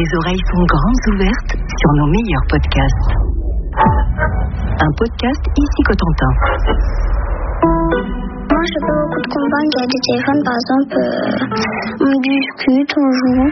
oreilles sont grandes ouvertes sur nos meilleurs podcasts. Un podcast ici Cotentin. Moi, je peux beaucoup de comprendre qu'il y a des téléphones, par exemple, on discute, on joue.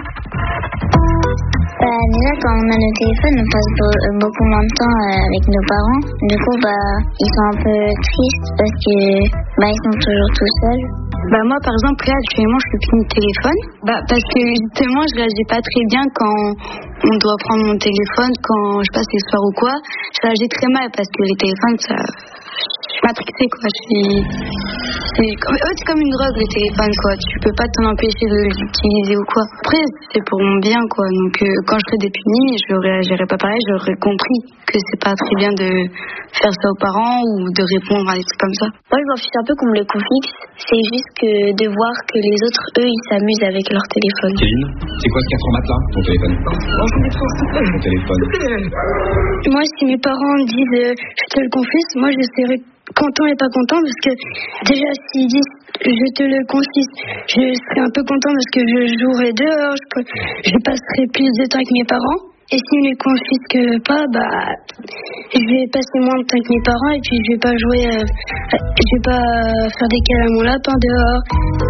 Déjà, quand on a nos téléphones, on passe beaucoup moins de temps avec nos parents. Du coup, ils sont un peu tristes parce que ils sont toujours tout seuls. Moi, par exemple, là, actuellement, je fais plus de téléphone. Parce que, justement, je réagis pas très bien quand on doit prendre mon téléphone, quand je passe les soirs ou quoi. Je réagis très mal parce que les téléphones, ça... Je suis matrixée, quoi. C'est comme une drogue, le téléphone, quoi. Tu peux pas t'en empêcher de l'utiliser ou quoi. Après, c'est pour mon bien, quoi. Donc, quand je serai dépunie, je réagirai pas pareil. J'aurais compris que c'est pas très bien de faire ça aux parents ou de répondre à des trucs comme ça. Moi, je m'en fiche un peu qu'on me les confie. C'est juste que de voir que les autres, eux, ils s'amusent avec leur téléphone. Kevin, c'est quoi ce qu'il y a sur le matelas, ton téléphone? Ton téléphone. Moi, si mes parents me disent je te le confie, moi, je serais content et pas content parce que déjà, s'ils disent je te le confie, je serais un peu content parce que je jouerai dehors, je passerai plus de temps avec mes parents. Et s'ils ne les confisquent pas, je vais passer moins de temps avec mes parents et puis je vais pas jouer, je vais pas faire des câlins à mon lapin dehors.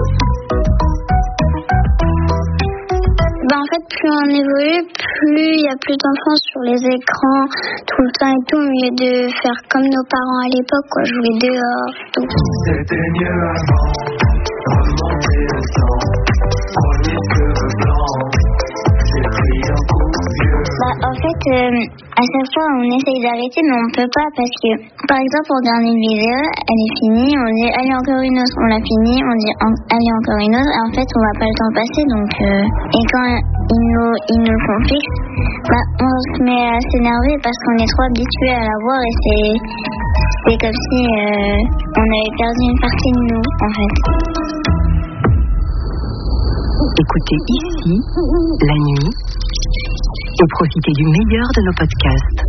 En fait, plus on évolue, plus il y a plus d'enfants sur les écrans tout le temps et tout, au lieu de faire comme nos parents à l'époque, quoi, jouer dehors, tout. C'était mieux avant, remonter le temps, premier cheveux blancs, j'ai pris un coup vieux. En fait, à chaque fois, on essaye d'arrêter, mais on peut pas parce que, par exemple, on regarde une vidéo, elle est finie, on dit allez encore une autre, on l'a finie, on dit allez encore une autre, et en fait, on va pas le temps passer, donc, et quand ils nous confient, on se met à s'énerver parce qu'on est trop habitué à la voir et c'est comme si on avait perdu une partie de nous, en fait. Écoutez ici, la nuit, et profitez du meilleur de nos podcasts.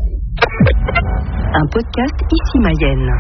Un podcast ici Mayenne.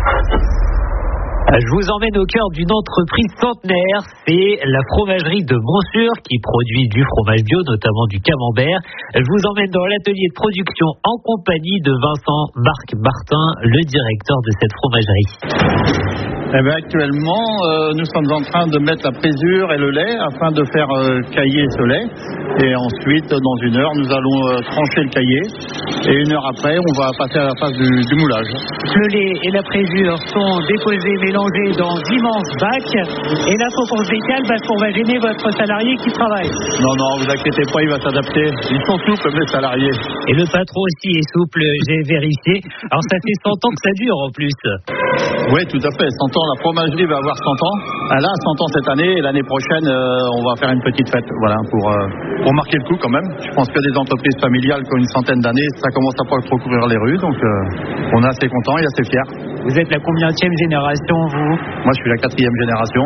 Je vous emmène au cœur d'une entreprise centenaire, c'est la fromagerie de Montsûrs qui produit du fromage bio, notamment du camembert. Je vous emmène dans l'atelier de production en compagnie de Vincent Marc Martin, le directeur de cette fromagerie. Actuellement, nous sommes en train de mettre la présure et le lait afin de faire cailler ce lait. Et ensuite, dans une heure, nous allons trancher le caillé. Et une heure après, on va passer à la phase du moulage. Le lait et la présure sont déposés, mélangés dans d'immenses bacs. Et là, il faut qu'on se décale parce qu'on va gêner votre salarié qui travaille. Non, vous inquiétez pas, il va s'adapter. Ils sont souples, mes salariés. Et le patron aussi est souple, j'ai vérifié. Alors, ça fait 100 ans que ça dure en plus. Oui, tout à fait. 100 ans, la fromagerie va avoir 100 ans. Elle a 100 ans cette année et l'année prochaine, on va faire une petite fête. Voilà, pour marquer le coup quand même. Je pense que des entreprises familiales qui ont une centaine d'années, ça commence à pas trop couvrir les rues. Donc, on est assez content et assez fiers. Vous êtes la combienième génération, vous? Moi, je suis la 4e génération.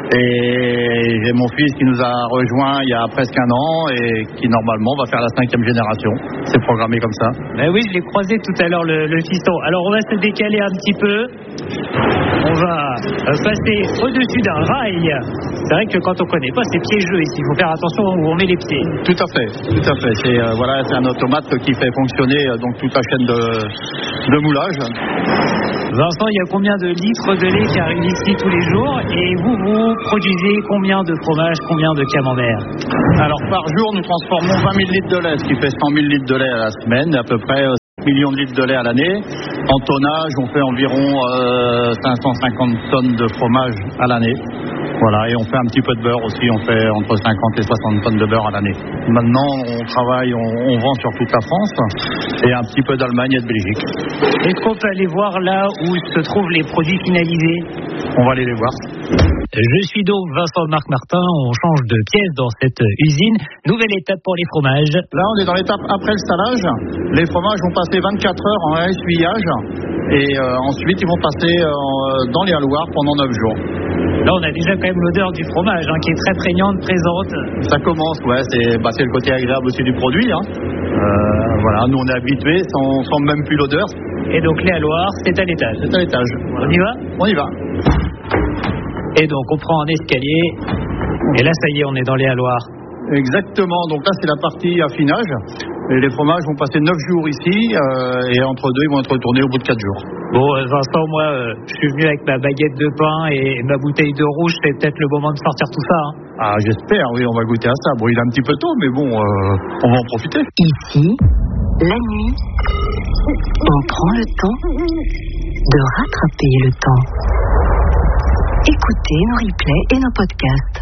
Et j'ai mon fils qui nous a rejoint il y a presque un an et qui, normalement, va faire la 5e génération. C'est programmé comme ça. Oui, je l'ai croisé tout à l'heure, le fiston. Alors, on va se décaler un petit peu. On va passer au-dessus d'un rail. C'est vrai que quand on ne connaît pas, c'est piégeux ici. Il faut faire attention où on met les pieds. Tout à fait. C'est un automate qui fait fonctionner donc toute la chaîne de moulage. Vincent, il y a combien de litres de lait qui arrivent ici tous les jours? Et vous produisez combien de fromage, combien de camembert? Alors par jour, nous transformons 20 000 litres de lait, ce qui fait 100 000 litres de lait à la semaine, à peu près 5 millions de litres de lait à l'année. En tonnage, on fait environ 550 tonnes de fromage à l'année. Voilà, et on fait un petit peu de beurre aussi, on fait entre 50 et 60 tonnes de beurre à l'année. Maintenant, on travaille, on vend sur toute la France et un petit peu d'Allemagne et de Belgique. Est-ce qu'on peut aller voir là où se trouvent les produits finalisés? On va aller les voir. Je suis donc Vincent Marc Martin, on change de pièce dans cette usine. Nouvelle étape pour les fromages. Là, on est dans l'étape après le salage. Les fromages vont passer 24 heures en essuyage et ensuite ils vont passer dans les halloirs pendant 9 jours. Là, on a déjà quand même l'odeur du fromage qui est très prégnante, présente. Ça commence, ouais, c'est le côté agréable aussi du produit. Voilà, nous on est habitués, on sent même plus l'odeur. Et donc les halloirs, c'est à l'étage. C'est à l'étage. On y va? On y va. Et donc on prend un escalier. Et là, ça y est, on est dans les halloirs. Exactement, donc là c'est la partie affinage. Et les fromages vont passer 9 jours ici et entre deux ils vont être retournés au bout de 4 jours. Bon, Vincent, moi, je suis venu avec ma baguette de pain et ma bouteille de rouge. C'est peut-être le moment de sortir tout ça. Hein. Ah, j'espère, oui, on va goûter à ça. Bon, il est un petit peu tôt, mais bon, on va en profiter. Ici, la nuit, on prend le temps de rattraper le temps. Écoutez nos replays et nos podcasts.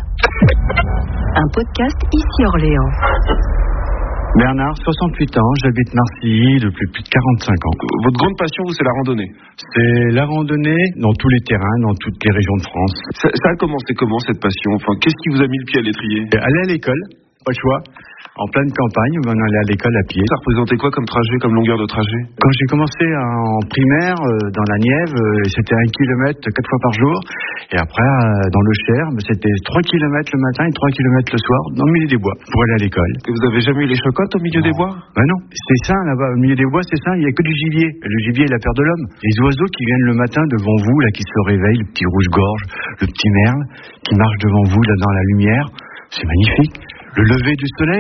Un podcast ici Orléans. Bernard, 68 ans, j'habite Marcilly depuis plus de 45 ans. Votre grande passion, vous, c'est la randonnée? C'est la randonnée dans tous les terrains, dans toutes les régions de France. Ça a commencé comment, cette passion? Enfin, qu'est-ce qui vous a mis le pied à l'étrier? Aller à l'école, pas le choix. En pleine campagne, on allait à l'école à pied. Ça représentait quoi comme trajet, comme longueur de trajet? Quand j'ai commencé en primaire, dans la Nièvre, c'était 1 kilomètre 4 fois par jour. Et après, dans le Cher, c'était 3 kilomètres le matin et 3 kilomètres le soir, dans le milieu des bois, pour aller à l'école. Et vous avez jamais eu les chocottes au milieu des bois? Ben non, c'est ça, là-bas, au milieu des bois, c'est ça, il n'y a que du gibier. Le gibier est la paire de l'homme. Les oiseaux qui viennent le matin devant vous, là, qui se réveillent, le petit rouge-gorge, le petit merle, qui marche devant vous, là, dans la lumière, c'est magnifique. Le lever du soleil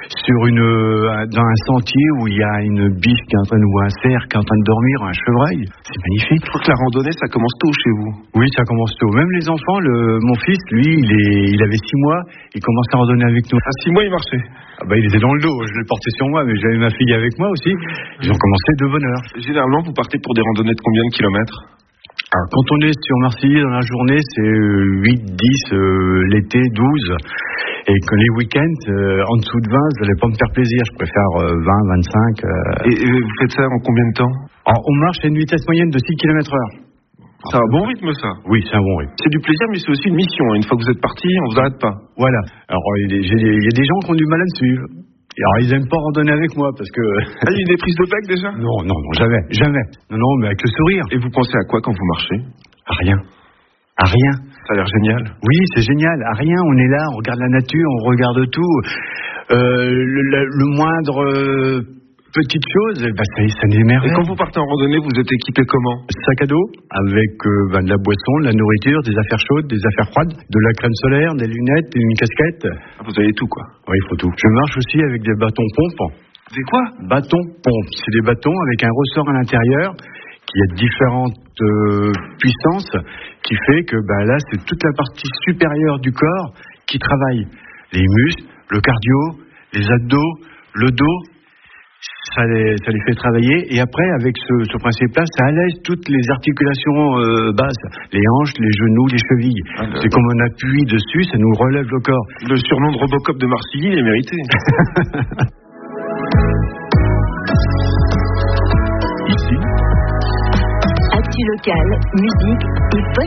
dans un sentier où il y a une biche qui est en train ou un cerf qui est en train de dormir, un chevreuil, c'est magnifique. Je crois que la randonnée, ça commence tôt chez vous. Oui, ça commence tôt. Même les enfants, mon fils, lui, il avait 6 mois, il commence à randonner avec nous. À 6 mois, il marchait? Il était dans le dos, je l'ai porté sur moi, mais j'avais ma fille avec moi aussi. Ils ont commencé de bonne heure. Généralement, vous partez pour des randonnées de combien de kilomètres? Alors, quand on est sur Marcilly dans la journée, c'est 8, 10, l'été 12. Et que les week-ends, en dessous de 20, vous n'allez pas me faire plaisir. Je préfère 20, 25. Et vous faites ça en combien de temps? Alors, on marche à une vitesse moyenne de 6 km/h. C'est un bon rythme, ça? Oui, c'est un bon rythme. C'est du plaisir, mais c'est aussi une mission. Une fois que vous êtes parti, on vous arrête pas. Voilà. Alors, il y a des gens qui ont du mal à me suivre. Alors, ils n'aiment pas randonner avec moi parce que... Ah, il y a eu des prises de bec déjà? Non, jamais. Non, mais avec le sourire. Et vous pensez à quoi quand vous marchez? À rien. À rien. Ça a l'air génial. Oui, c'est génial. À rien, on est là, on regarde la nature, on regarde tout. Le moindre petite chose, ça nous émerveille. Et quand vous partez en randonnée, vous êtes équipé comment? Sac à dos, avec de la boisson, de la nourriture, des affaires chaudes, des affaires froides, de la crème solaire, des lunettes, une casquette. Ah, vous avez tout, quoi. Oui, il faut tout. Je marche aussi avec des bâtons pompes. Des quoi? Bâtons pompes. C'est des bâtons avec un ressort à l'intérieur qui a différentes puissances qui fait que là, c'est toute la partie supérieure du corps qui travaille. Les muscles, le cardio, les abdos, le dos. Ça les fait travailler et après avec ce principe-là, ça allège toutes les articulations basses, les hanches, les genoux, les chevilles. C'est comme on appuie dessus, ça nous relève le corps. Le surnom de Robocop de Marcilly est mérité. Ici, actu locale, musique et